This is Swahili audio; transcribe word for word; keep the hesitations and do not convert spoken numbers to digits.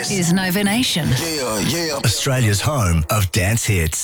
This is Nova Nation. Yeah, yeah. Australia's home of dance hits.